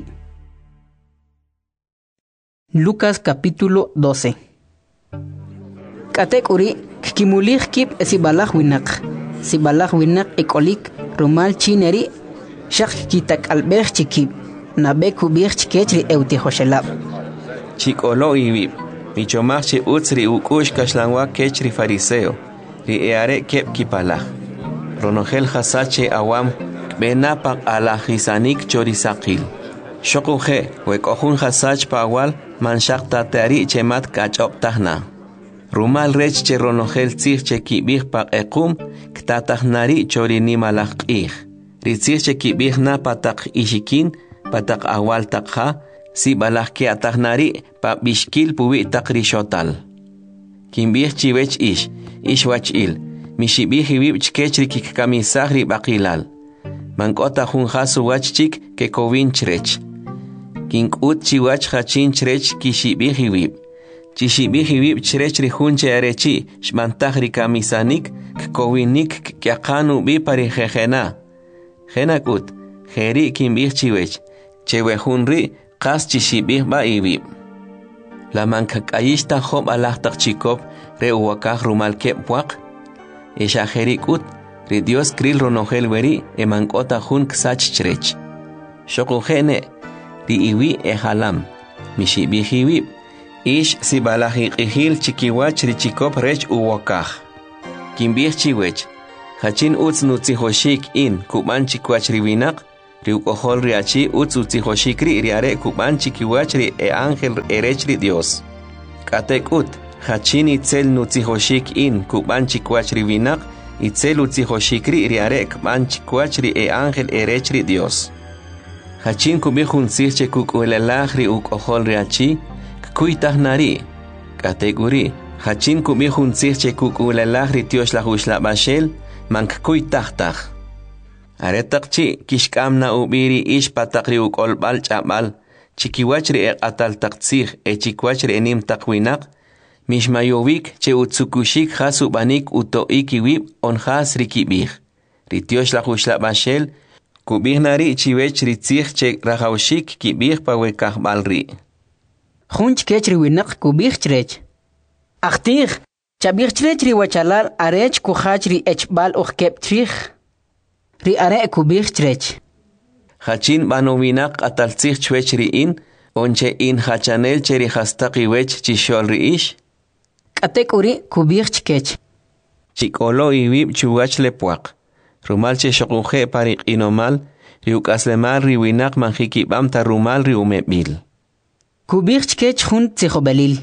Lucas capítulo doce. Kategori kikimulih kip esibalach winak. Sibalach winak ekolik rumal chineri shak kitak albech chikib nabe kubich chikechri euti hoshelab. Chikolo iwib michomach chi utzri ukush kashlanwa kechri fariseo ri eare kep kipalach. Ronogel hasache awam benapak alahisanik chorisakil. Shokuje wekohun hasach pawal manshak tatari chemat kachop tahna. Rumal rech che ronogel tzih che kibih pak ekum, ktatah nari chori ni malak ih. Ritzih che kibih na patak ishikin, patak awal takha, si balak ke atah nari pa bishkil puwi tak rishotal. Kimbih chiwech ish, ish wach il, mishibih hiwib chkechri kikamisahri bakilal. Mankota hun hasu wach chik ke kovin chrech. Kinkut chiwach hachin chrech kishibih hiwib. Chishibihibib chrechri hunche arechi, shmantahri kamisanik, kkowinik kyakanu bi pari jejena. Jenakut, jeri kimbih chiwech, chewehunri, kas chishibih ba ibib. La mankakayishta hob alahtak chikop, re uwakah rumal kepwak. Esha jerikut, ri Dios kril ronogel weri, e mankota hun ksach chrech. Shokujene, ri iwi e halam, mishibihibib. Ish si balahi qihil chikiwach richikop rech uwakah. kimbih chiwech hachin utz nutzihoshik in kuban chikwach riwinak riukohol riachi utz utzihoshikri riare kuban chikiwach ri e ángel erechri Dios katekut hachin itzel nutzihoshik in kuban chikwach riwinak itzel utzihoshikri riare kuban chikwach ri e ángel erechri Dios hachin kubihun sirche kukulalahri ukohol riachi kuitah nari kategori hachin kubihun sirche kukulalahri Dios la hushla bashel mank kuitahtah aretaqchi kishkamna ubiri ish patakri ukolbal chabal chikiwachri e atal taqtsih e chikwachri enim taqwinak mishmayovik che utsukushik hasubanik utoikiwib on has rikibih ritios la hushla bashel kubih nari chiwech ritzih che rahawshik kibih pawe kahbalri Khunch kechri winak kubih chrech Akhtir chabih chrech ri wachalal arech kuhachri echbal ukhkep trich ri are kubih chrech Hachin banowinak ataltzih chwech ri in onche in hachanel cheri hastaqi wech chishol ri ish Katek uri kubih chkech Chikolo iwib chuwach lepuak Rumal che shokuje parik inomal riukaslemal riwinak manjikibam ta rumal riumebil Kubih chkech hun tsikhobelil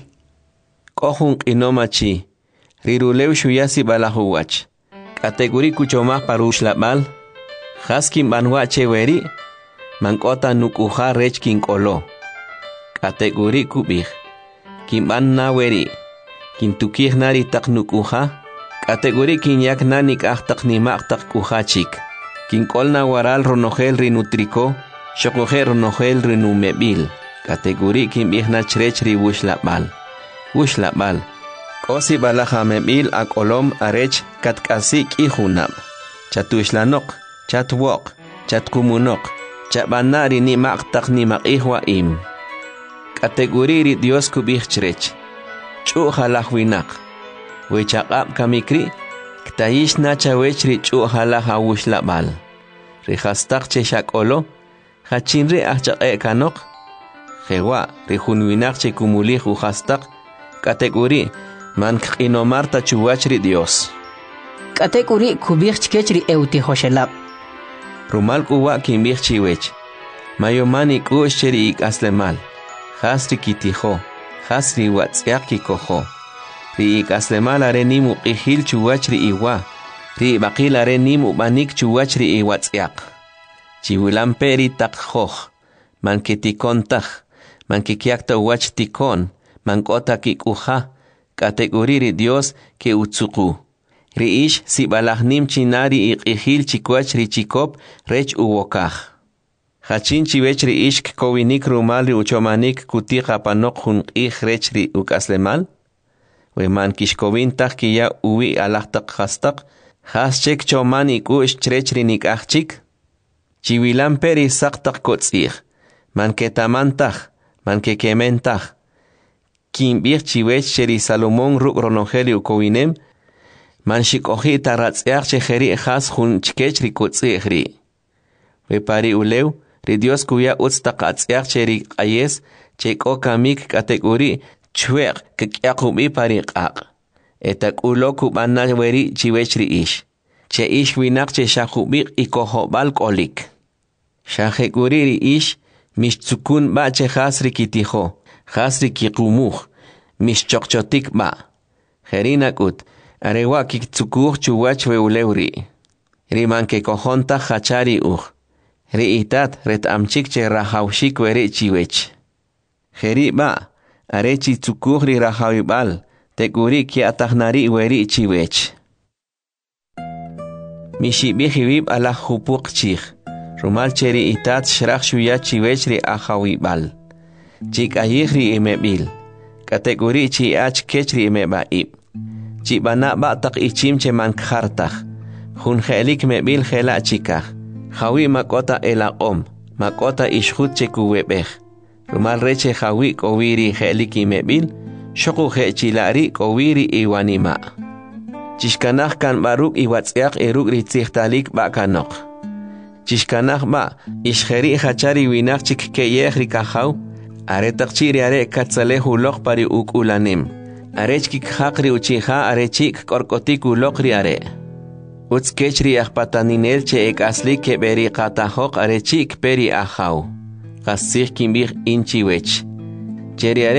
Kohun inomachi rirulew shuyasi balahuwach Kategori kuchoma parush labal Haskin banwa cheweri mankota nukuha rech kinkolo Kategori kubih Kimban naweri Kintukih nari tak nukuha Kategori kinyak nanik ahtak nimak tak kuhachik Kinkolna waral ronogel rinutriko Shokogel ronogel rinumebil Kategori kimbihna chrech ri wushlabal Wushlabal Kosi balaha mebil akolom arech katkasi kihunab Chatushlanok Chatwok Chatkumunok Chabanari ni maktak ni makihwa im Kategori ri Dios kubih chrech Chu halahwinak Wechaqab kamikri Ktayish na chawechri chu halaha wushlabal Rihastak che shakolo Hachinri ahchaqe kanok Jewa rihunwinak che kumulih uhastak Kategori mank inomarta chuwachri Dios Kategori kubih chkechri euti hoshelab Rumal kuwa kimbih chiwech Mayomani kush cheri ik aslemal Hasri kitiho Hasri watsiak kikoho Ri ik aslemal are nimu qihil chuwachri iwa Ri baqil are nimu banik chuwachri iwatsiak Chiwilam peri takhoh Man kitikontah Man kikiakta wach tikon Man kota kikuha Kategori ri Dios ke utsuku Ri ish si balahnim chinari iqihil chikwach ri chikop rech uwokah Hachin chiwech ri ish kowinik rumal ri uchomanik kutiqa panok hun ih rech ri ukaslemal Weman kishkowintah kiya uwi alahtak hastak Haschek choman ikush chrech ri nikachik Chiwilam peri saktak kotzih Man ketamantah Man kekementah Kimbir chiwech cheri Salomón ruk ronogeli ukowinem Man shikohi taratziach cheheri has hun chkech ri kotzih ri Wepari ulew ri Dios kuya utz taqatziach cheri ayes cheko kamik kategori chweq kekyakubi pari qaq Etak ulo kubana weri chiwech ri ish Che ish winak che shakubik ikohobal kolik Shahekuri ri ish Mishtzukun ba che hasri kitiho Hasri kikumuh Mishchokchotik ba Jerinakut Arewa kikzukuh chuwach weulewri Riman ke kohonta hachari uj Ri itat ret amchik che rahawshik weri chiwech Jeri ba Arechi tzukuh ri rahawibal Tekuri ki atahnari weri chiwech Mishibihibib ala hupuk chich Rumal cheri itat shrach shuya chiwech ri ahawibal Chik ayih ri imebil Kategori chi ach kech ri imebaib Chi bana ba tak ichim che man khartah Hun khelik mebil khela chikah Hawi makota elaqom Makota ishhut che kuwebeh Rumal reche hawi kowiri khelik imebil Shoku he chilari kowiri iwanima Chishkanah kan baruk iwatsiak eruk ritzihtalik ba kanok Chishkanah ba ishkheri hachari winak chik keyeh rikahaw Aretak chiri are katzale hulok pari uk ulanim arech kik haqri uchiha arechik korkotik ulokri are. Uts kechri ahpataninel che ek asli ke beri qatahok arechik peri ahau. Qasih kimbir inchi wech. Cheri are